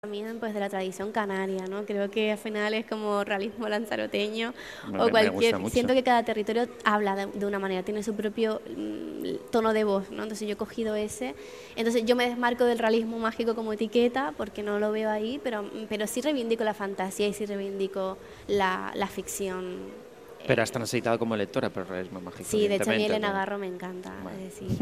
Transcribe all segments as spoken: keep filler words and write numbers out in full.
También pues de la tradición canaria, ¿no? Creo que al final es como realismo lanzaroteño Me, o me gusta cualquier... mucho. Siento que cada territorio habla de, de una manera, tiene su propio mm, tono de voz, ¿no? Entonces yo he cogido ese. Entonces yo me desmarco del realismo mágico como etiqueta porque no lo veo ahí, pero, pero sí reivindico la fantasía y sí reivindico la, la ficción. Pero eh, has transitado como lectora por el realismo mágico, Sí, de hecho a mí evidentemente, Elena ¿no? Garro me encanta, Bueno. es decir...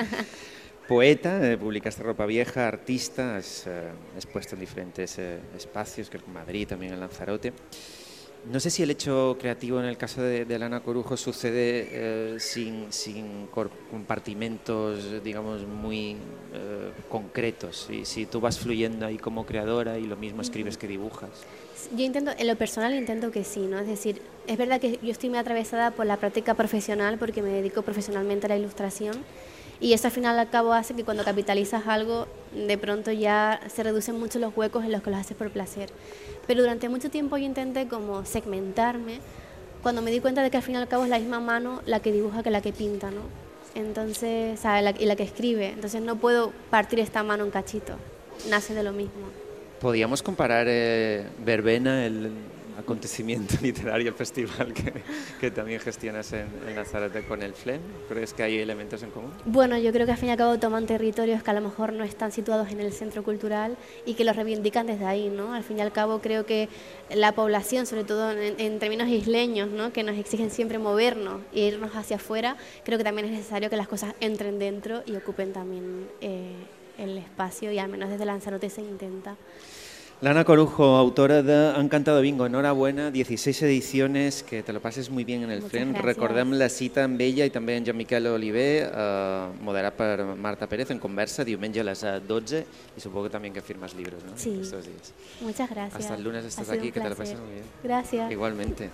Poeta, eh, publicaste Ropa Vieja, artista, has eh, expuesto en diferentes eh, espacios, creo que en Madrid, también en Lanzarote. No sé si el hecho creativo en el caso de, de Elena Corujo sucede eh, sin, sin cor- compartimentos, digamos, muy eh, concretos. Si, si tú vas fluyendo ahí como creadora y lo mismo escribes que dibujas. Yo intento, en lo personal intento que sí, ¿no? Es decir, es verdad que yo estoy muy atravesada por la práctica profesional porque me dedico profesionalmente a la ilustración y eso al final al cabo hace que cuando capitalizas algo de pronto ya se reducen mucho los huecos en los que los haces por placer. Pero durante mucho tiempo yo intenté como segmentarme cuando me di cuenta de que al fin y al cabo es la misma mano la que dibuja que la que pinta, ¿no? Entonces, ¿sabe? La, y la que escribe. Entonces no puedo partir esta mano en cachitos. Nace de lo mismo. ¿Podríamos comparar eh, Verbena, el acontecimiento literario, el festival que, que también gestionas en, en Lanzarote, con el FLEM? ¿Crees que hay elementos en común? Bueno, yo creo que al fin y al cabo toman territorios que a lo mejor no están situados en el centro cultural y que los reivindican desde ahí, ¿no? Al fin y al cabo creo que la población, sobre todo en, en términos isleños, ¿no? Que nos exigen siempre movernos e irnos hacia afuera, creo que también es necesario que las cosas entren dentro y ocupen también eh, el espacio y al menos desde Lanzarote se intenta. Lana Corujo, autora de Encantado Bingo, enhorabuena, dieciséis ediciones, que te lo pases muy bien en el Muchas FLEM. gracias. Recordem la cita amb ella i també en Jean-Miquel Oliver, eh, moderat per Marta Pérez, en conversa, diumenge a les dotze, y supongo que también que firmas libros, ¿no? Sí, Estos días. muchas gracias. Hasta el lunes Ha estás sido aquí, un que te lo placer. pases muy bien. Gràcies. Igualmente.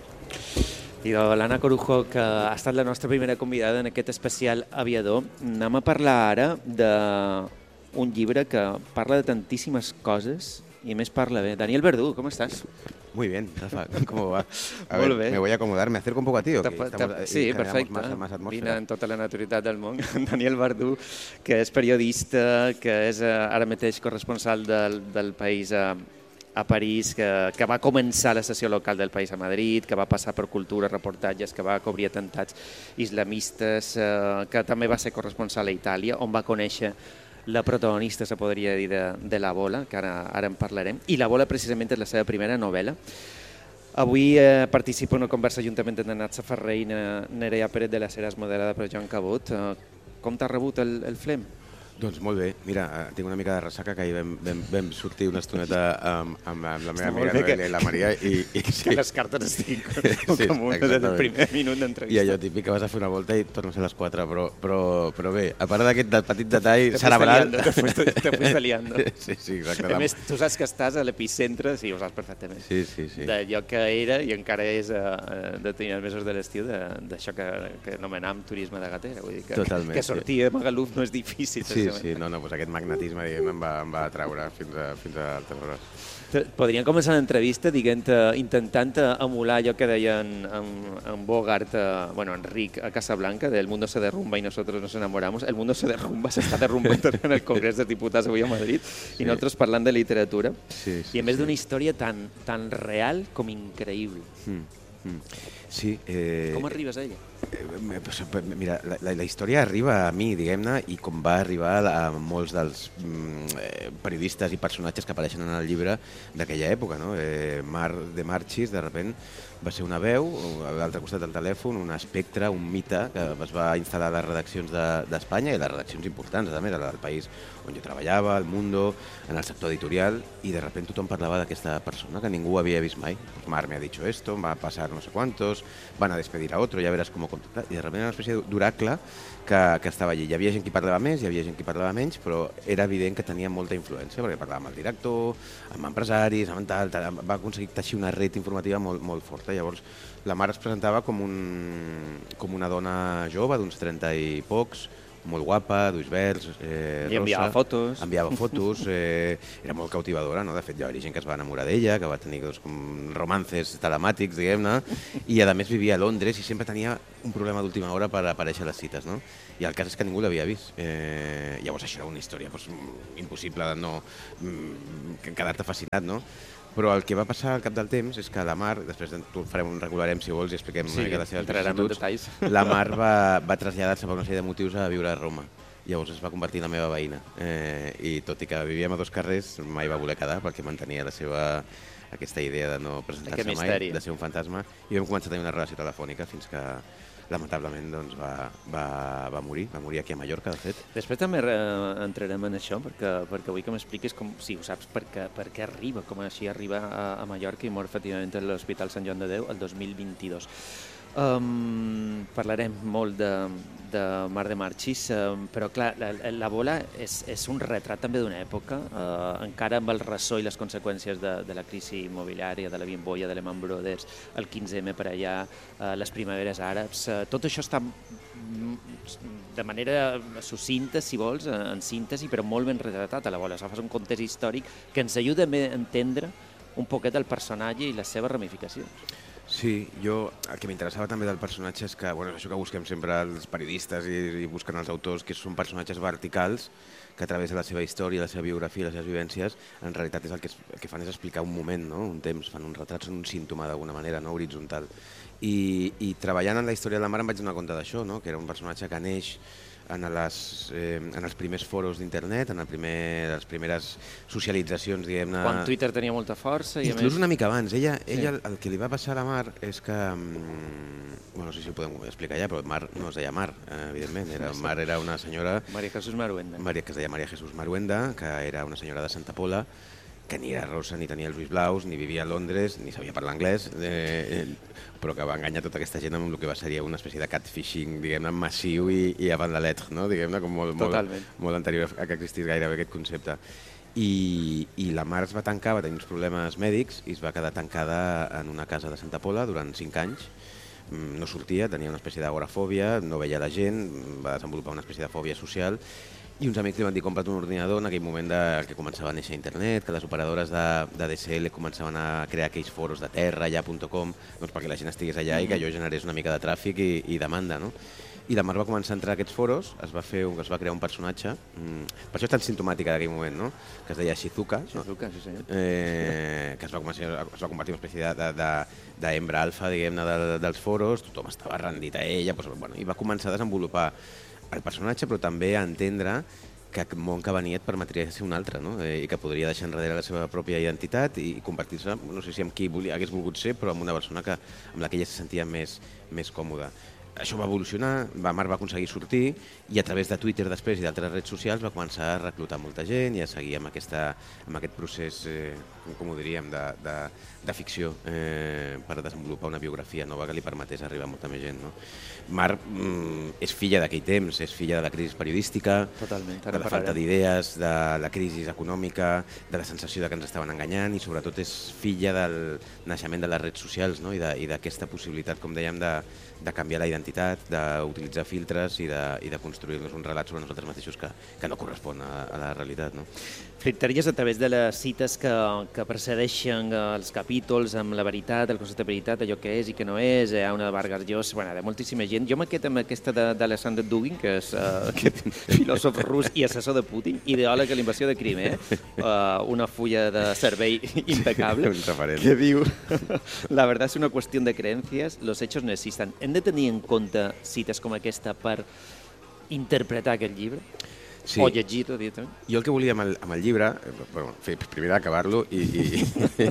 I de l'Anna Corujo, que ha estat la nostra primera convidada en aquest especial aviador, anem a parlar ara d'un llibre que parla de tantíssimes coses i a més parla bé. Daniel Verdú, com estàs? Muy bien, Rafa, ¿cómo va? A Molt ver, bé. me voy a acomodar, me acerco un poco a ti. ¿O qué? Te- Estamos- te- y sí, generamos perfecte. Más, más atmósfera. Vine en tota la naturalitat del món. Daniel Verdú, que és periodista, que és eh, ara mateix corresponsal del, del País a, a París, que, que va començar la sessió local del País a Madrid, que va passar per cultura, reportatges, que va cobrir atemptats islamistes, eh, que també va ser corresponsal a Itàlia, on va conèixer la protagonista, se podria dir, de, de La Bola, que ara, ara en parlarem. I La Bola, precisament, és la seva primera novel·la. Avui eh, participa en una conversa juntament amb Natza Ferrer i Nerea Pérez de les Heres, moderada per Joan Cabot. Eh, com t'ha rebut el, el FLEM? Doncs molt bé. Mira, eh, tinc una mica de ressaca, que ahir vam, vam, vam sortir una estoneta amb, amb, amb la meva Està molt amiga bé Noelia que- i la Maria i, i sí. Que les cartes estic Sí, com una des del exactament. primer minut I d'entrevista. allò típic que vas a fer una volta i tornes a les quatre, però, però, però bé, a part d'aquest petit detall Te fuiste cerebral... liando, te fuiste- te fuiste liando. Sí, sí, exacte. A més, tu saps que estàs a l'epicentre, sí, ho saps perfectament, Sí, sí, sí. d'allò que era i encara és uh, de tenir els mesos de l'estiu, de- d'això que, que anomenàvem turisme de gatera. Vull dir que, Totalment, que sí. sortir a Magaluf no és difícil. Sí, precisament. sí, no, no, doncs aquest magnetisme, diguem, em va, em va atraure fins a, fins a altes hores. Te- Podríem començar l'entrevista dient, eh, intentant eh, emular allò que deia en, en, en Bogart, eh, bueno, Enric a Casablanca, del mundo se derrumba y nosotros nos enamoramos. El mundo se derrumba, se està derrumbant en el Congrés dels Diputats avui a Madrid, Sí. i nosaltres parlant de literatura. Sí, sí, I a més sí. d'una història tan, tan real com increïble. Mm, mm. Sí, eh, Com arribes a ella? eh, pues, mira, la, la, la història arriba a mi, diguem-ne, i com va arribar a molts dels mm, eh, periodistes i personatges que apareixen en el llibre d'aquella època, no? Eh, Mar de Marchis, de repent, va ser una veu, a l'altre costat del telèfon, un espectre, un mite, que es va instal·lar a les redaccions d'Espanya de, i les redaccions importants, a més, del país on jo treballava, al Mundo, en el sector editorial, i de repente tothom parlava d'aquesta persona que ningú havia vist mai. Pues Mar me ha dicho esto, va a pasar no sé cuántos, van a despedir a otro, ya verás cómo contactar. I de repente una espècie d'oracle que, que estava allí. Hi havia gent que parlava més, hi havia gent que parlava menys, però era evident que tenia molta influència, perquè parlava amb el director, amb empresaris, amb tal, tal, va aconseguir teixir una red informativa molt, molt forta. Llavors, la Mar es presentava com, un, com una dona jove, d'uns trenta i pocs, molt guapa, d'ulls verds, eh, rossa. I enviava fotos. Enviava fotos, eh, era molt cautivadora, no? De fet, hi va haver gent que es va enamorar d'ella, que va tenir doncs, com romances telemàtics, diguem-ne, i a més vivia a Londres i sempre tenia un problema d'última hora per aparèixer a les cites, no? I el cas és que ningú l'havia vist. Eh, llavors això era una història doncs, impossible de no quedar-te fascinat, no? Però el que va passar al cap del temps és que la Mar, després tu farem un regularem si vols i expliquem sí, una mica les seves vicissituds, la Mar va, va traslladar-se per una sèrie de motius a viure a Roma. Llavors es va convertir en la meva veïna. Eh, I tot i que vivíem a dos carrers, mai va voler quedar perquè mantenia la seva aquesta idea de no presentar-se mai, de ser un fantasma. I vam començar a tenir una relació telefònica fins que lamentablement doncs, va, va, va morir, va morir aquí a Mallorca, de fet. Després també eh, entrarem en això, perquè, perquè vull que m'expliquis com, si ho saps, per què, per què arriba, com així arriba a, a Mallorca i mor efectivament a l'Hospital Sant Joan de Déu el dos mil vint-i-dos. Um, parlarem molt de, de Mar de Marchis, um, però clar, la, la bola és, és un retrat també d'una època, uh, encara amb el ressò i les conseqüències de, de la crisi immobiliària, de la Bimbolla, de Lehman Brothers, el quinze eme per allà, uh, les primaveres àrabs, uh, tot això està de manera sucinta, si vols, en síntesi, però molt ben retratat a la bola. Això fa un context històric que ens ajuda a entendre un poquet el personatge i les seves ramificacions. Sí, jo, el que m'interessava també del personatge és que, bueno, això que busquem sempre els periodistes i, i busquen els autors, que són personatges verticals que a través de la seva història, la seva biografia, les seves vivències, en realitat és el que, es, el que fan és explicar un moment, no? Un temps, fan un retrat, són un símptoma d'alguna manera, no? Horitzontal. I, I treballant en la història de la Mar em vaig donar compte d'això, no? Que era un personatge que neix en, les, eh, en els primers foros d'internet, en el primer, les primeres socialitzacions, diguem-ne... Quan Twitter tenia molta força i inclús a més... una mica abans. Ella, sí. ella el, el que li va passar a la Mar és que... Bueno, no sé si ho podem explicar ja, però Mar no es deia Mar, eh, evidentment. Era, Mar era una senyora... María Jesús Maruenda. Maria, que es deia Maria Jesús Maruenda, que era una senyora de Santa Pola, que ni era rossa, ni tenia els ulls blaus, ni vivia a Londres, ni sabia parlar anglès, eh, però que va enganyar tota aquesta gent amb el que va ser una espècie de catfishing, diguem-ne, massiu i, i avant la lettre, no? Diguem-ne, com molt, molt, molt anterior a que existís gairebé aquest concepte. I, i la Mar es va tancar, va tenir uns problemes mèdics i es va quedar tancada en una casa de Santa Pola durant cinc anys. No sortia, tenia una espècie d'agorafòbia, no veia la gent, va desenvolupar una espècie de fòbia social. I uns amics li van dir, compra't un ordinador en aquell moment de, que començava a néixer internet, que les operadores de, de D S L començaven a crear aquells foros de terra, allà punt com, doncs perquè la gent estigués allà mm. i que allò generés una mica de tràfic i, i demanda, no? I la Mar va començar a entrar a aquests foros, es va, fer, es va crear un personatge, mm, per això és tan simptomàtica d'aquell moment, no? Que es deia Shizuka, Shizuka, no? sí, sí. Eh, que es va, començar, es va convertir en una espècie de, de, de hembra alfa, diguem-ne, de, dels foros, tothom estava rendit a ella, doncs, bueno, i va començar a desenvolupar el personatge, però també a entendre que el món que venia et permetria ser un altre, no? Eh, i que podria deixar enrere la seva pròpia identitat i convertir-se, no sé si amb qui volia, hagués volgut ser, però amb una persona que, amb la que ella se sentia més, més còmoda. Això va evolucionar, la Mar va aconseguir sortir i a través de Twitter després i d'altres redes socials va començar a reclutar molta gent i a seguir amb, aquesta, amb aquest procés, eh, com ho diríem, de, de, de ficció eh, per desenvolupar una biografia nova que li permetés arribar a molta més gent. No? Mar mm, és filla d'aquell temps, és filla de la crisi periodística, Totalment, de la falta d'idees, de la crisi econòmica, de la sensació de que ens estaven enganyant i sobretot és filla del naixement de les redes socials, no? I d'aquesta possibilitat, com dèiem, de, de canviar la identitat, d'utilitzar filtres i de, i de construir-nos un relat sobre nosaltres mateixos que, que no correspon a, a la realitat. No? Filtraries a través de les cites que, que precedeixen els capítols amb la veritat, el concepte de veritat, allò que és i que no és, hi ha una de Vargas Llosa, bueno, de moltíssima gent. Jo m'he quedat amb aquesta d'Alexander Dugin, que és uh, aquest filòsof rus i assessor de Putin, ideòleg a la invasió de Crimea, uh, una fulla de servei impecable, un referent. Que diu, la verdad es una cuestión de creencias, los hechos no existen. Hem de tenir en compte cites com aquesta per interpretar aquest llibre? Sí. O llegir-ho, directament? Jo el que volia amb el, amb el llibre, bueno, fer, primer d'acabar-lo i, i,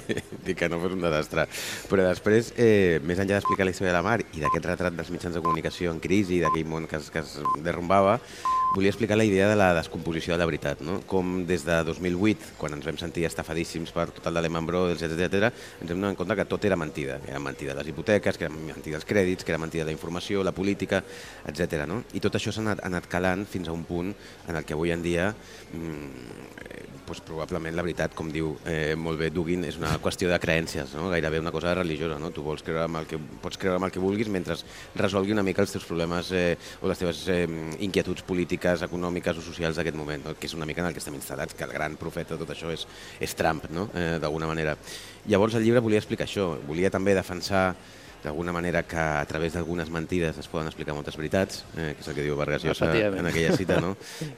i que no fos un desastre, però després, eh, més enllà d'explicar la història de la Mar i d'aquest retrat dels mitjans de comunicació en crisi, d'aquell món que es, que es derrumbava, volia explicar la idea de la descomposició de la veritat, no? Com des de dos mil vuit, quan ens vam sentir estafadíssims per tot el de Lehman Brothers, etcètera, ens vam donar en compte que tot era mentida, que era mentida les hipoteques, que era mentida els crèdits, que era mentida la informació, la política, etcètera. No? I tot això s'ha anat, anat calant fins a un punt en el que avui en dia mmm, doncs probablement la veritat, com diu eh, molt bé Dugin, és una qüestió de creences, no? Gairebé una cosa religiosa. No? Tu vols creure amb el que, pots creure amb el que vulguis mentre resolgui una mica els teus problemes eh, o les teves eh, inquietuds polítiques polítiques, econòmiques o socials d'aquest moment, no? Que és una mica en el que estem instal·lats, que el gran profeta de tot això és, és Trump, no? eh, d'alguna manera. Llavors el llibre volia explicar això, volia també defensar d'alguna manera que a través d'algunes mentides es poden explicar moltes veritats, eh, que és el que diu Vargas Llosa en aquella cita, no?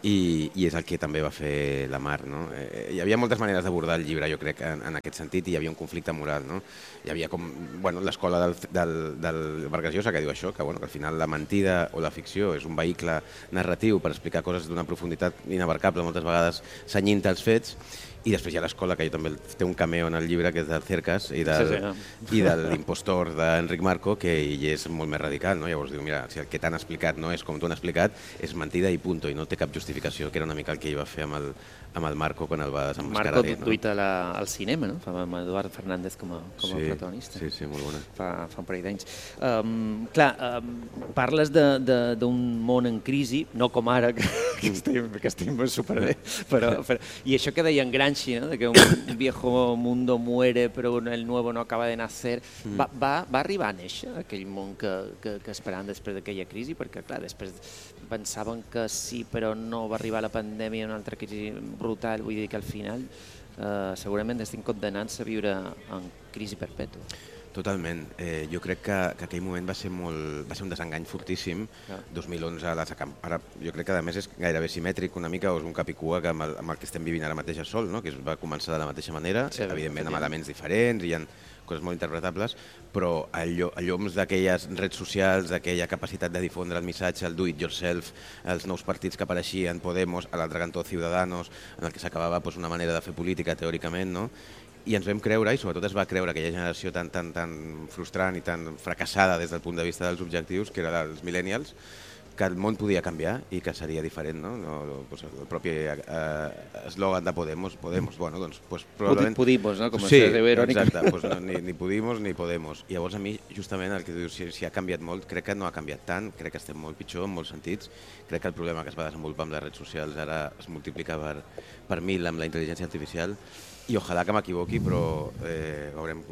I, i és el que també va fer la Mar, no? Eh, hi havia moltes maneres d'abordar el llibre, jo crec, en, en aquest sentit, i hi havia un conflicte moral, no? Hi havia com, bueno, l'escola del, del, del Vargas Llosa que diu això, que, bueno, que al final la mentida o la ficció és un vehicle narratiu per explicar coses d'una profunditat inabarcable, moltes vegades cenyint als fets. I després hi ha l'escola, que jo també té un cameo en el llibre, que és del Cercas i, del, sí, sí. i de l'impostor d'Enric Marco, que ell és molt més radical, no? Llavors diu, mira, si el que t'han explicat no és com t'ho han explicat, és mentida i punto, i no té cap justificació, que era una mica el que ell va fer amb el, amb el Marco quan el va desemmascarar. Marco no? Duit al cinema, no? Fa amb Eduard Fernández com a, com a sí, protagonista. Sí, sí, molt bona. Fa, fa un parell d'anys. Um, clar, um, parles d'un món en crisi, no com ara, que, que, estem, que estem superbé, però, però, i això que deien Gramsci, ¿no? De que un viejo mundo muere però el nuevo no acaba de nacer, mm. va, va, va arribar a néixer aquell món que, que, que esperaven després d'aquella crisi, perquè clar, després pensaven que sí, però no va arribar la pandèmia, una altra crisi brutal, vull dir que al final eh, segurament estem condemnats a viure en crisi perpètua. Totalment. Eh, jo crec que, que aquell moment va ser, molt, va ser un desengany fortíssim. Ja. dos mil onze, les ara, jo crec que a més és gairebé simètric una mica, o és un cap i cua que amb el, amb el que estem vivint ara mateix a Sol, no? Que es va començar de la mateixa manera, sí, evidentment amb elements diferents, hi ha coses molt interpretables, però el, el lloms d'aquelles redes socials, d'aquella capacitat de difondre el missatge, el do it yourself, els nous partits que apareixien, Podemos, a l'altre cantó Ciudadanos, en el que s'acabava pues, una manera de fer política teòricament, no? I ens vam creure, i sobretot es va creure aquella generació tan, tan, tan frustrant i tan fracassada des del punt de vista dels objectius, que era dels millennials, que el món podia canviar i que seria diferent, no? no pues el propi eslògan eh, de Podemos, Podemos, bueno, doncs... Pues, probablement... Podimos, no? Com sí, a ser irònic. Exacte, pues, no, ni, ni Podimos ni Podemos. I llavors a mi, justament, el que dius, si, si ha canviat molt, crec que no ha canviat tant, crec que estem molt pitjor en molts sentits, crec que el problema que es va desenvolupar amb les redes socials ara es multiplica per, per mil amb la intel·ligència artificial, i ojalà que m'equivoqui, però eh, veurem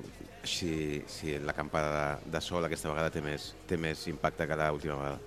si, si l'acampada de, de sol aquesta vegada té més, té més impacte que l'última vegada.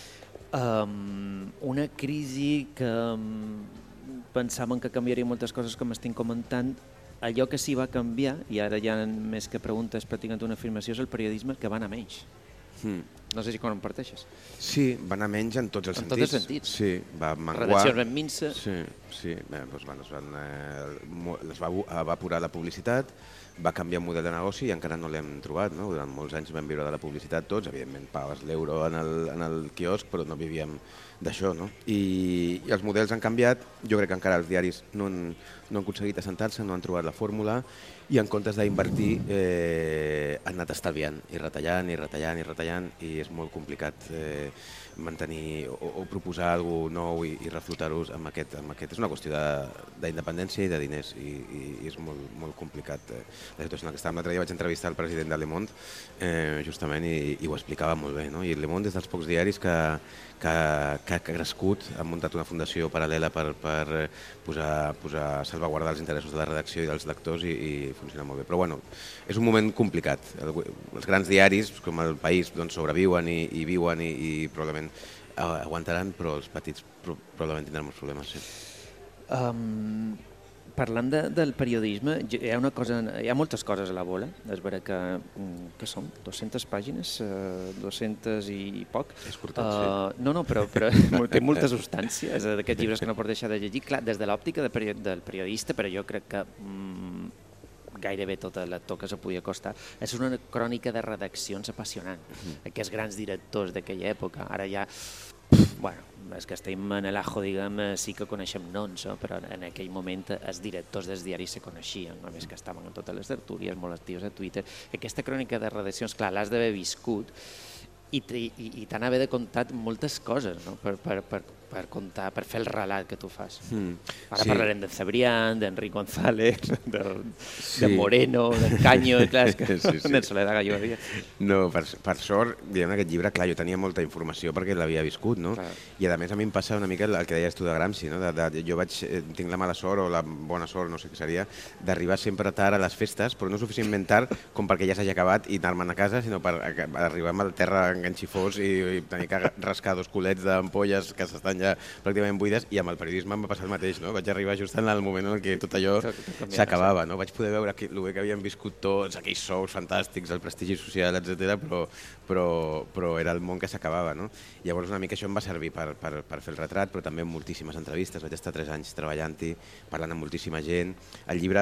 Um, una crisi que um, pensàvem que canviaria moltes coses, com estic comentant. Allò que sí va canviar, i ara ja més que preguntes practicant una afirmació, és el periodisme, que va anar menys. Hmm. No sé si com comparteixes. Sí, va anar menys en tots els en sentits. En tots els sentits. Sí, va menguar. Redaccions ben minces. Sí, sí. Bé, doncs, bueno, es, van, eh, es va evaporar la publicitat, va canviar un model de negoci i encara no l'hem trobat, no? Durant molts anys vam viure de la publicitat tots, evidentment pagaves l'euro en, el, en el quiosc, però no vivíem d'això, no? I, I els models han canviat, jo crec que encara els diaris no han, no han aconseguit assentar-se, no han trobat la fórmula, i en comptes d'invertir eh, han anat estalviant i retallant i retallant i retallant, i és molt complicat eh, mantenir o, o proposar alguna cosa nou i, i reflotar-los amb aquest, amb aquest. És una qüestió d'independència i de diners, i, i, i és molt, molt complicat eh, la situació en la que estàvem. L'altre dia vaig entrevistar el president de Le Monde eh, justament i, i ho explicava molt bé, no? I Le Monde és dels pocs diaris que, que, que ha crescut, ha muntat una fundació paral·lela per, per posar, posar, salvaguardar els interessos de la redacció i dels lectors, i, i funciona molt bé. Però bueno, és un moment complicat. El, els grans diaris, com El País, doncs, sobreviuen i, i viuen i, i probablement aguantaran, però els petits probablement tindran molts problemes. Sí. Um, parlant de, del periodisme, hi ha, una cosa, hi ha moltes coses a la bola. És vera que, que són dues-centes pàgines, uh, dues-centes i poc. És curtet, uh, sí. No, no, però, però té molta substància. És d'aquests llibres que no pots deixar de llegir. Clar, des de l'òptica de peri del periodista, però jo crec que um, gairebé tot el lector que se podia costar, és una crònica de redaccions apassionant. Uh-huh. Aquests grans directors d'aquella època, ara ja, bueno, és que estem en l'ajo, diguem, sí que coneixem noms, no? Però en aquell moment els directors dels diaris se coneixien, només que estaven en totes les tertúlies, molt actius a Twitter. Aquesta crònica de redaccions, clar, l'has d'haver viscut i, i, i t'han d'haver de contar moltes coses, no? per, per, per, per contar, per fer el relat que tu fas. Mm, Ara sí. Parlarem de Cebrián, d'Enric González, de, sí. de Moreno, de Caño, clar, és que sí, sí. de Soledad Gallo. No, per, per sort, diguem, aquest llibre, clar, jo tenia molta informació perquè l'havia viscut, no? Clar. I a més a mi em passa una mica el que deies tu de Gramsci, no? De, de, jo vaig, tinc la mala sort o la bona sort, no sé què seria, d'arribar sempre tard a les festes, però no suficientment tard com perquè ja s'hagi acabat i anar-me'n a casa, sinó per arribar a la terra enganxifós i, i tenir que rascar dos culets d'ampolles que s'estan estaven ja pràcticament buides, i amb el periodisme em va passar el mateix, no? Vaig arribar just en el moment en què tot allò s'acabava, no? Vaig poder veure el bé que havien viscut tots, aquells sous fantàstics, el prestigi social, etcètera, però, però, però era el món que s'acabava, no? Llavors una mica això em va servir per, per, per fer el retrat, però també moltíssimes entrevistes, vaig estar tres anys treballant-hi, parlant amb moltíssima gent. El llibre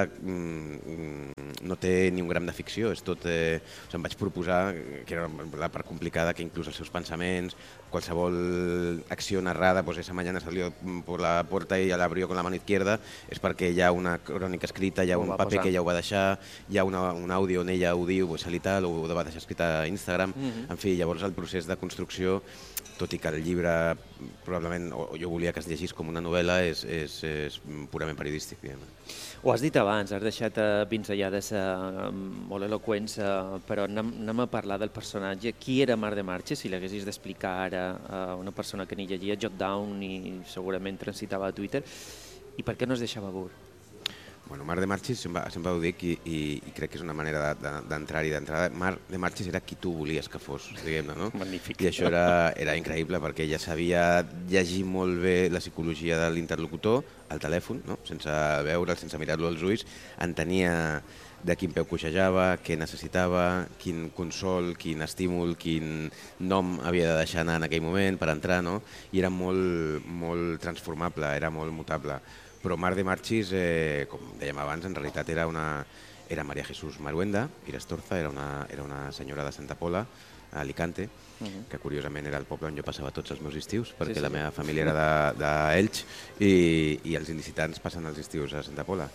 mm, no té ni un gram de ficció, és tot... Eh, o sigui, em vaig proposar, que era la part complicada, que inclús els seus pensaments, qualsevol acció narrada, pues esa mañana salió por la puerta y la abrió con la mano izquierda, és perquè hi ha una crònica escrita, hi ha un paper que ella ho va deixar, hi ha una, un àudio on ella ho diu, pues, i tal, o ho va deixar escrit a Instagram. Mm-hmm. En fi, llavors el procés de construcció, tot i que el llibre probablement, o jo volia que es llegís com una novel·la, és, és, és purament periodístic, diguem. Ho has dit abans, has deixat uh, pinzellades uh, molt eloqüents, uh, però anem, anem a parlar del personatge. Qui era Mar de Marxes, si l'haguessis d'explicar ara a una persona que ni llegia Jotdown i segurament transitava a Twitter, i per què no es deixava bur? Bueno, Mar de Marxes, sempre, sempre ho dic, i, i, i crec que és una manera d'entrar-hi d'entrada. Mar de Marxes era qui tu volies que fos, diguem-ne, no? Magnífic. I això era, era increïble, perquè ella sabia llegir molt bé la psicologia de l'interlocutor al telèfon, no? Sense veure'l, sense mirar-lo als ulls, entenia de quin peu coixejava, què necessitava, quin consol, quin estímul, quin nom havia de deixar anar en aquell moment per entrar, no? I era molt, molt transformable, era molt mutable. Però Mar de Marxes, eh, com dèiem abans, en realitat era, una, era María Jesús Maruenda Irastorza, era una, era una senyora de Santa Pola, a Alicante, uh-huh. que curiosament era el poble on jo passava tots els meus estius, perquè sí, sí. la meva família era d'Elx, i, i els il·licitants passen els estius a Santa Pola.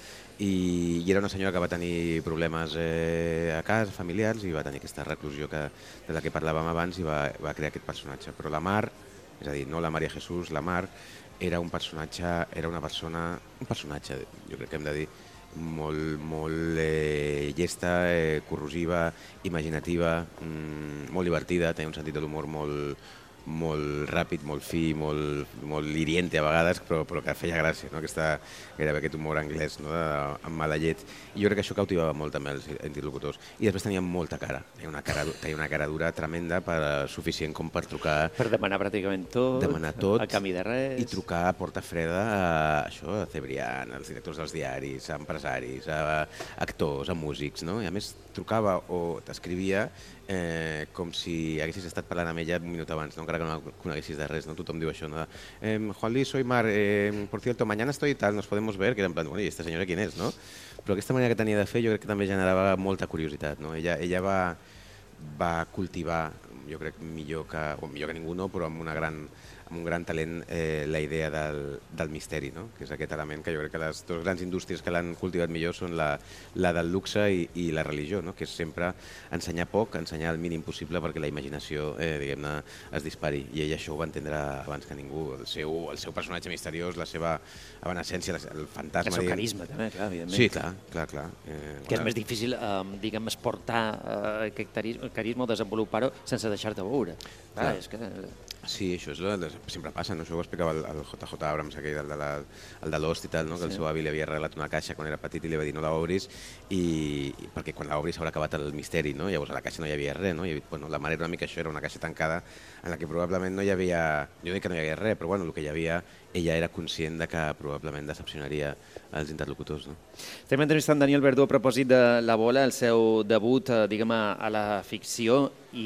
I, i era una senyora que va tenir problemes eh, a casa, familiars, i va tenir aquesta reclusió que, de la que parlàvem abans, i va, va crear aquest personatge. Però la Mar, és a dir, no la María Jesús, la Mar, era un personatge, era una persona, un personatge, jo crec que hem de dir, molt, molt eh, llesta, eh, corrosiva, imaginativa, mmm, molt divertida, tenia un sentit de l'humor molt, molt ràpid, molt fi, molt, molt liriente a vegades, però, però que feia gràcia, no? Aquesta, gairebé aquest humor anglès, no? De, amb mala llet. I jo crec que això cautivava molt també els interlocutors. I després tenia molta cara, tenia una cara, tenia una cara dura tremenda, per, suficient com per trucar... Per demanar pràcticament tot, demanar tot, a canvi de res... I trucar a porta freda a, això, a Cebrián, als directors dels diaris, a empresaris, a actors, a músics, no? I a més trucava o t'escrivia eh, com si haguessis estat parlant amb ella un minut abans, no? Encara que no la coneguessis de res, no? Tothom diu això, no? Eh, Juan Luis, soy Mar, eh, por cierto, mañana estoy tal, nos podemos ver, que era en plan, bueno, i esta senyora quin és, no? Però aquesta manera que tenia de fer jo crec que també generava molta curiositat, no? Ella, ella va, va cultivar, jo crec millor que, o millor que ningú no, però amb una gran... amb un gran talent eh, la idea del, del misteri, no? Que és aquest element que jo crec que les dues grans indústries que l'han cultivat millor són la, la del luxe i, i la religió, no? Que és sempre ensenyar poc, ensenyar el mínim possible perquè la imaginació eh, diguem-ne, es dispari. I ella això ho va entendre abans que ningú. El seu, el seu personatge misteriós, la seva evanescència, el fantasma... El seu carisma, també, clar, evidentment. Sí, clar, clar, clar. Eh, que és més difícil, eh, diguem, exportar eh, aquest carisma o desenvolupar-ho sense deixar-te veure. Clar, és que... Sí, això és la, sempre passa, no? Això ho explicava el, el J J Abrams, aquell, el de, la, el de Lost i tal, no? Que sí. El seu avi li havia regalat una caixa quan era petit i li va dir no la obris, i, i perquè quan l'obris s'haurà acabat el misteri, no? Llavors a la caixa no hi havia res, no? I, bueno, la mare era una mica això, era una caixa tancada en la que probablement no hi havia, jo dic que no hi havia res, però bueno, el que hi havia, ella era conscient de que probablement decepcionaria els interlocutors, no? Estem entrevistant Daniel Verdú a propòsit de La Bola, el seu debut, eh, diguem, a la ficció,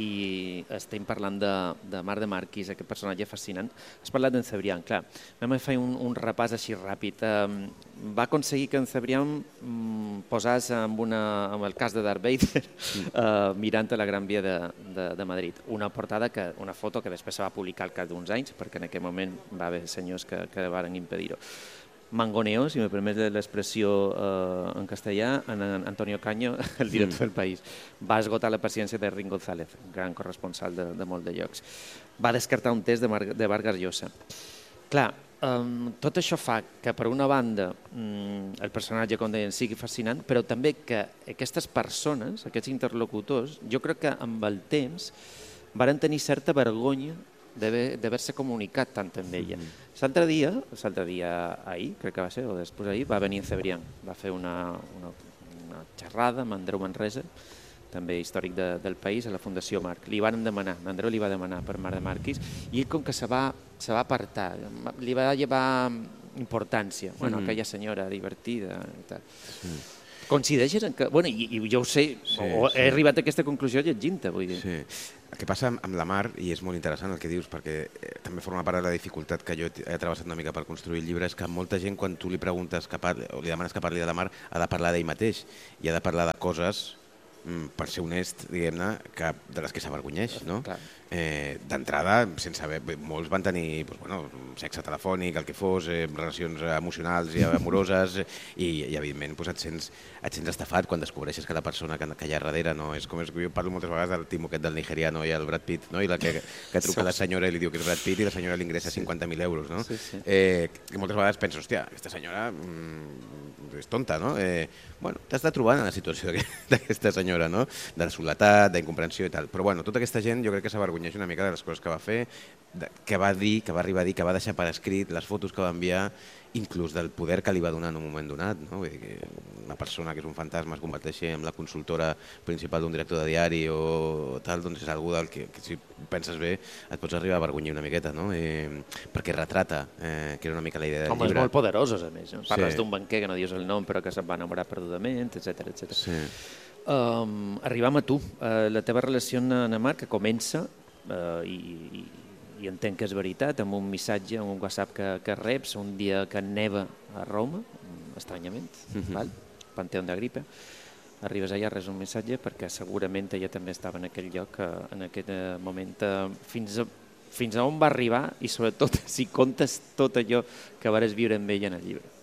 i estem parlant de, de Mar de Marquis, aquest personatge fascinant. Has parlat d'en Cebrián, clar. Vam fer un, un repàs així ràpid. Um, va aconseguir que en Cebrián um, posés amb, una, amb el cas de Darth Vader uh, mirant a la Gran Via de, de, de Madrid. Una portada, que, una foto que després se va publicar al cap d'uns anys, perquè en aquell moment va haver senyors que, que van impedir-ho. Mangoneo, si me permet l'expressió eh, en castellà, en, en Antonio Caño, el director mm. del País, va esgotar la paciència de Rin González, gran corresponsal de, de molt de llocs. Va descartar un test de, Mar de Vargas Llosa. Clar, um, tot això fa que, per una banda, um, el personatge, com deien, sigui fascinant, però també que aquestes persones, aquests interlocutors, jo crec que amb el temps varen tenir certa vergonya d'haver-se comunicat tant amb ella. L'altre dia, l'altre dia ahir, crec que va ser, o després ahir, va venir en Cebrián, va fer una, una, una xerrada amb Andreu Manresa, també històric de, del país, a la Fundació Marc. Li van demanar, l'Andreu li va demanar per Marc de Marquis, i ell com que se va, se va apartar, li va llevar importància, bueno, mm. aquella senyora divertida i tal. Sí. Coincideixes en que... Bueno, i, i jo ho sé, sí, o he sí. arribat a aquesta conclusió llegint-te, vull dir. Sí. El que passa amb la Mar, i és molt interessant el que dius, perquè eh, també forma part de la dificultat que jo he travessat una mica per construir el llibre, és que molta gent, quan tu li preguntes que parli, o li demanes que parli de la Mar, ha de parlar d'ell mateix, i ha de parlar de coses, per ser honest, diguem-ne, de les que s'avergonyeix, no? Eh, D'entrada, sense haver... Molts van tenir doncs, bueno, sexe telefònic, el que fos, eh, relacions emocionals i amoroses, i, i evidentment doncs, et, sents, et sents estafat quan descobreixes que la persona que, que hi ha darrere no és com és... Jo parlo moltes vegades del timo aquest del nigeriano i el Brad Pitt, no? I la que, que truca la senyora i li diu que és Brad Pitt i la senyora li ingressa cinquanta mil euros, no? Sí, sí. Eh, I moltes vegades penso, hòstia, aquesta senyora mm, és tonta, no? Eh, bueno, t'has de trobar en la situació d'aquesta senyora, no? De la soledat, d'incomprensió i tal. Però bueno, tota aquesta gent jo crec que s'avergonyeix una mica de les coses que va fer, de, que va dir, que va arribar a dir, que va deixar per escrit, les fotos que va enviar, inclús del poder que li va donar en un moment donat, no? Vull dir que una persona que és un fantasma es converteixi en la consultora principal d'un director de diari o tal, doncs és algú del que, que si penses bé et pots arribar a avergonyir una miqueta, no? Eh, perquè retrata, eh, que era una mica la idea del Home, llibre. Home, és molt poderoses, a més. No? Parles sí. d'un banquer que no dius el nom però que se'n va enamorar perdudament, etcètera, etcètera. Sí. Um, arribam a tu. Uh, la teva relació amb en Marc, que comença, uh, i, i, i entenc que és veritat, amb un missatge, amb un WhatsApp que, que reps un dia que neva a Roma, estranyament, mm-hmm. val? Panteón d'Agripa. Arribes allà, res un missatge, perquè segurament ella també estava en aquell lloc, uh, en aquest uh, moment, uh, fins a fins a on va arribar i sobretot si contes tot allò que vares viure amb ella en el llibre.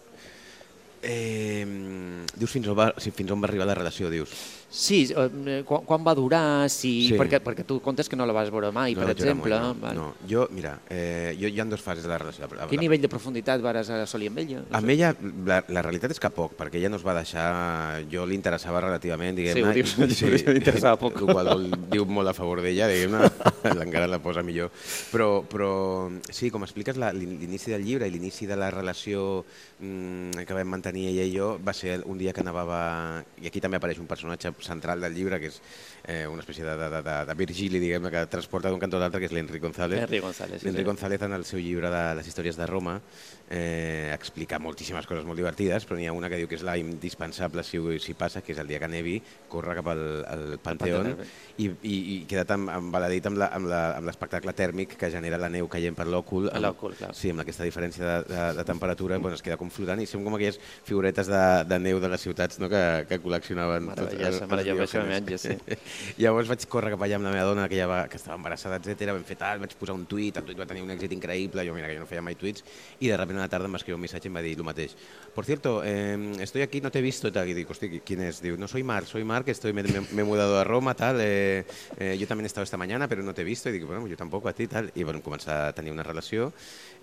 Eh, dius fins on, va, si fins on va arribar la relació, dius? Sí, eh, quan, quan va durar, si, sí. perquè, perquè tu contes que no la vas veure mai, no, per exemple. Mai, no. no, jo, mira, eh, jo, hi ha dues fases de la relació. La, Quin la... nivell de profunditat vas assolir amb ella? No amb sé. ella, la, la realitat és que poc, perquè ella no es va deixar... Jo li interessava relativament, diguem-ne. Sí, ho dius, sí, li interessava poc. El qual diu molt a favor d'ella, diguem-ne, encara la posa millor. Però, però sí, com expliques, l'inici del llibre i l'inici de la relació mmm, que vam mantenir ella i jo va ser un dia que nevava... I aquí també apareix un personatge central del llibre, que és eh, una espècie de, de, de, de Virgili, diguem-ne, que transporta d'un cantó a l'altre, que és l'Enric González. L'Enric González, sí, L'Enric sí. González, en el seu llibre de les històries de Roma, eh, explica moltíssimes coses molt divertides, però n'hi ha una que diu que és la indispensable si, si passa, que és el dia que nevi, corre cap al, al Panteón i, i, i queda tan embaladit amb l'espectacle tèrmic que genera la neu caient per l'òcul. L'òcul, clar. Sí, amb aquesta diferència de, de, de temperatura, bueno, es queda com flotant i són com aquelles figuretes de, de neu de les ciutats, no?, que, que col·leccionaven. Meravellosa, meravellosa, sí. Llavors vaig córrer cap allà amb la meva dona, que, ja va, que estava embarassada, etcètera. Vam fer tal, vaig posar un tuit, el tuit va tenir un èxit increïble, jo mira que jo no feia mai tuits, i de repente una tarda em va escriure un missatge i em va dir el mateix. Por cierto, eh, estoy aquí, no te he visto, y tal. Y digo, hosti, ¿quién es? Digo, no, soy Marc, soy Marc, estoy, me, me, me he mudado a Roma, tal, eh, eh, yo también he estado esta mañana, pero no te he visto, y digo, bueno, yo tampoco a ti, tal. I vam començar a tenir una relació.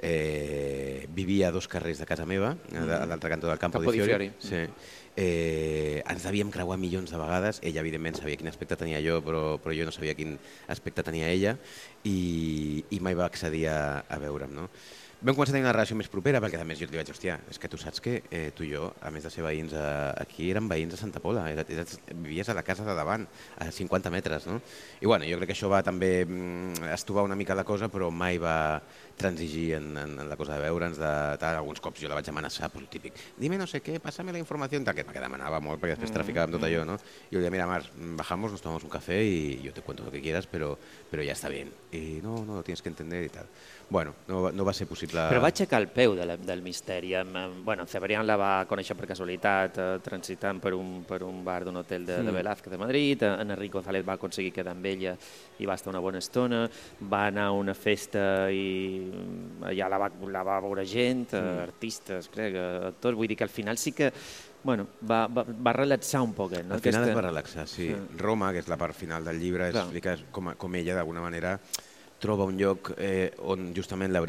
Eh, vivia a dos carrers de casa meva, a l'altre cantó del Campo, Campo di Fiori. Di Fiori. Sí. Eh, ens devíem creuar milions de vegades, ella evidentment sabia quin aspecte tenia jo, però, però jo no sabia quin aspecte tenia ella, i, i mai va accedir a, a veure'm, no? Vam començar a tenir una relació més propera, perquè a més jo li vaig dir, hòstia, és que tu saps que eh, tu i jo, a més de ser veïns a, aquí, érem veïns a Santa Pola, era, era, vivies a la casa de davant, a cinquanta metres, no? I bueno, jo crec que això va també mm, estovar una mica la cosa, però mai va transigir en, en, en la cosa de veure'ns, de tal. Alguns cops jo la vaig amenaçar, pues, típic, dime no sé què, pásame la informació, tal, que, que demanava molt, perquè després traficava amb tot allò, no? I jo li deia, mira, Marc, bajamos, nos tomamos un café y yo te cuento lo que quieras, pero, pero ya está bien. Y no, no, lo tienes que entender y tal. Bueno, no, no va ser possible... Però va aixecar el peu de la, del misteri. Bueno, Cebrián la va conèixer per casualitat, eh, transitant per un, per un bar d'un hotel de, de Velázquez de Madrid. En Enric González va aconseguir quedar amb ella i va estar una bona estona. Va anar a una festa i allà la va, la va veure gent, mm. artistes, crec, actors. Vull dir que al final sí que bueno, va, va, va relaxar un poc. No? Al final Aquesta... es va relaxar, sí. sí. Roma, que és la part final del llibre, explica com, com ella d'alguna manera troba un lloc eh, on justament la veritat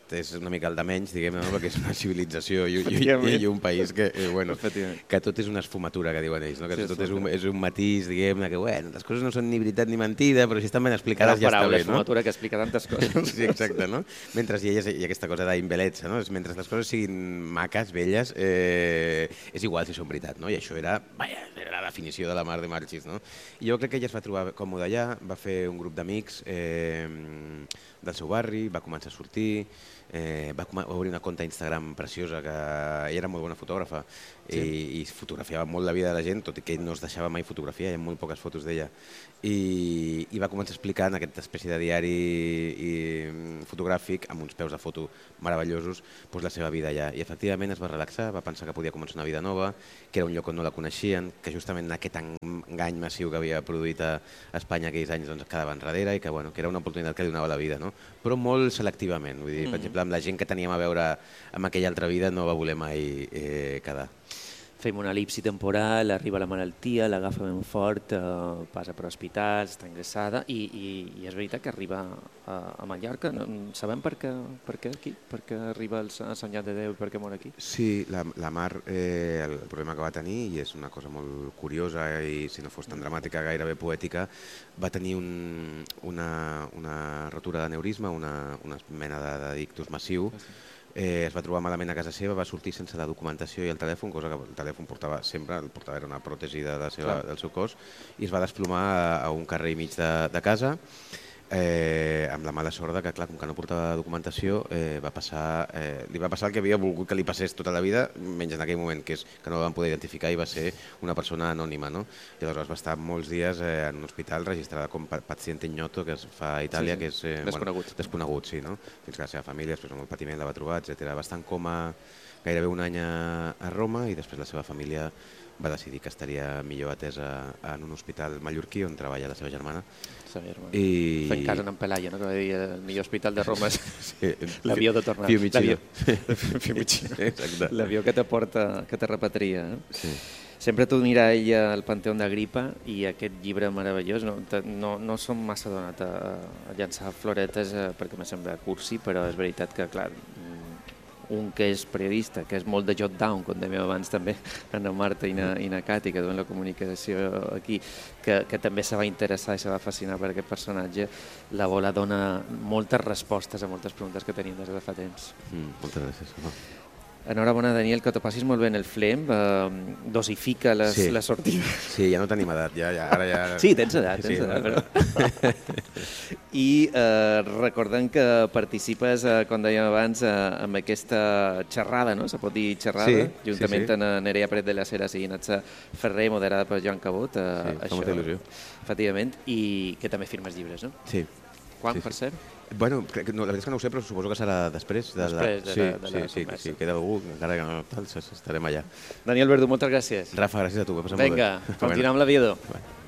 és una mica el de menys, diguem-ne, no? Perquè és una civilització i, i, i, i un país que, eh, bueno, que tot és una esfumatura, que diuen ells, no? Que sí, tot és un, és un matís, diguem-ne, que bueno, les coses no són ni veritat ni mentida, però si estan ben explicades ja està bé, no? Esfumatura que explica tantes coses. Sí, exacte, no? Mentre hi ha, hi ha aquesta cosa d'imbel·letza, no? Mentre les coses siguin maques, belles, eh, és igual si són veritat, no? I això era, vaja, era la definició de la Mar de Marchis, no? I jo crec que ella es va trobar còmode allà, va fer un grup d'amics eh, del seu barri, va començar a sortir, eh, va, va obrir una compte a Instagram preciosa, que ella era molt bona fotògrafa, sí. i, i fotografiava molt la vida de la gent, tot i que ell no es deixava mai fotografiar, hi ha molt poques fotos d'ella. I, i va començar a explicar en aquesta espècie de diari i, fotogràfic, amb uns peus de foto meravellosos, doncs la seva vida allà. I efectivament es va relaxar, va pensar que podia començar una vida nova, que era un lloc on no la coneixien, que justament aquest engany massiu que havia produït a Espanya aquells anys doncs, quedava enrere i que, bueno, que era una oportunitat que li donava la vida, no? Però molt selectivament. Vull dir, mm. Per exemple, amb la gent que teníem a veure amb aquella altra vida no va voler mai eh, quedar. Fem una elipsi temporal, arriba la malaltia, l'agafa ben fort, eh, passa per hospitals, està ingressada i, i, i és veritat que arriba a, a Mallorca. No, sabem per què, per què aquí? Per què arriba el Sant Joan de Déu i per què mor aquí? Sí, la, la Mar, eh, el problema que va tenir, i és una cosa molt curiosa i si no fos tan dramàtica, gairebé poètica, va tenir un, una, una rotura d'aneurisma, una, una mena de, de ictus massiu. Eh, es va trobar malament a casa seva, va sortir sense la documentació i el telèfon, cosa que el telèfon portava sempre, el portava era una pròtesi de la seva, del seu cos, i es va desplomar a, a un carrer i mig de, de casa, eh, amb la mala sort que, clar, com que no portava documentació, eh, va passar, eh, li va passar el que havia volgut que li passés tota la vida, menys en aquell moment, que és que no la van poder identificar i va ser una persona anònima, no? I aleshores va estar molts dies eh, en un hospital registrada com pacient ignoto, que es fa a Itàlia, sí, sí. que és... Eh, desconegut. Bueno, desconegut, sí, no? Fins que la seva família, després amb el patiment la va trobar, etcètera. Va estar en coma gairebé un any a, a Roma i després la seva família va decidir que estaria millor atesa en un hospital mallorquí on treballa la seva germana. I... Fent casa en Pelaia, no? Que va dir el millor hospital de Roma és sí. l'avió de tornada. Fiumicino. Fiumicino. L'avió que te porta, que te repatria. Eh? Sí. Sempre tu mira ella al Panteón d'Agripa i aquest llibre meravellós, no, no, no som massa donat a, a llançar floretes eh, perquè me sembla cursi, però és veritat que, clar, un que és periodista, que és molt de jot down, com dèiem abans també, Anna Marta i na, i na Cati, que duen la comunicació aquí, que, que també se va interessar i se va fascinar per aquest personatge, la Bola dona moltes respostes a moltes preguntes que tenim des de fa temps. Mm, moltes gràcies. No. Enhorabona, Daniel, que t'ho passis molt bé en el Flem, eh, dosifica les, sí. les sortides. Sí, ja no tenim edat, ja, ja, ara ja... Sí, tens edat, tens sí, edat, però... I eh, recordem que participes, eh, com dèiem abans, eh, amb aquesta xerrada, no? Se pot dir xerrada, sí, juntament sí, sí. amb Nerea Peret de les Heres i Natxa Ferrer, moderada per Joan Cabot. Eh, sí, fa això, molta il·lusió. Efectivament, i que també firmes llibres, no? Sí. Quan, sí, per sí. cert? Bueno, crec, no, la veritat és que no ho sé, però suposo que serà després. De, després de, sí, la, de la sí, sí, sí, queda algú, encara que no tal, estarem allà. Daniel Verdú, moltes gràcies. Rafa, gràcies a tu, ho he passat Vinga, molt bé. continuem amb l'aviador.